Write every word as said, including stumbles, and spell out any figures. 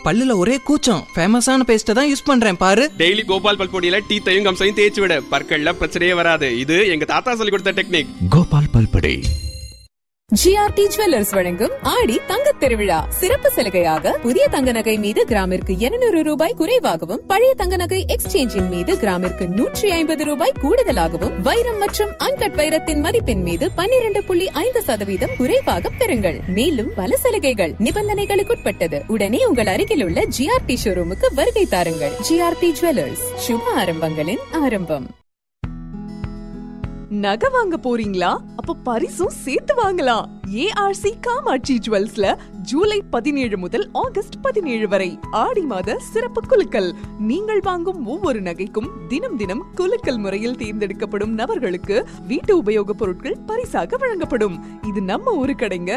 பல்லுல ஒரே கூச்சம். ஃபேமஸான பேஸ்ட தான் யூஸ் பண்றேன் பாரு. டெய்லி கோபால் பல்பொடியில டீத்தையும் கம்சையும் தேய்ச்சி விட, பற்கள்ல பிரச்சனையே வராது. இது எங்க தாத்தா சொல்லி கொடுத்த டெக்னிக். கோபால் பல்பொடி. ஜிஆர்டி ஜுவல்லர்ஸ் வழங்கும் ஆடி தங்கத் திருவிழா சிறப்பு சலுகையாக புதிய தங்க நகை மீது கிராமிற்கு இருநூறு ரூபாய் குறைவாகவும், பழைய தங்க நகை எக்ஸ்சேஞ்சின் மீது கிராமிற்கு நூற்றி ஐம்பது ரூபாய் கூடுதலாகவும், வைரம் மற்றும் அன்கட் வைரத்தின் மதிப்பின் மீது பன்னிரண்டு புள்ளி ஐந்து சதவீதம் குறைவாக பெறுங்கள். மேலும் பல சலுகைகள் நிபந்தனைகளுக்குட்பட்டது. உடனே உங்கள் அருகில் உள்ள ஜிஆர்டி ஷோரூமுக்கு வருகை தாருங்கள். ஜிஆர்டி ஜுவல்லர்ஸ், சுப ஆரம்பங்களின் ஆரம்பம். நகை வாங்க போறீங்களா? அப்ப பரிசும் சேர்த்து வாங்கலாம். ஏஆர்சி காமாட்சி ஜுவல்ஸ்ல ஜூலை பதினேழு முதல் ஆகஸ்ட் பதினேழு வரை ஆடி மாத சிறப்பு குலுக்கல். நீங்கள் வாங்கும் ஒவ்வொரு நகைக்கும் தினம் தினம் குலுக்கல் முறையில் தேர்ந்தெடுக்கப்படும் நபர்களுக்கு வீட்டு உபயோக பொருட்கள் பரிசாக வழங்கப்படும். இது நம்ம ஊரு கடைங்க.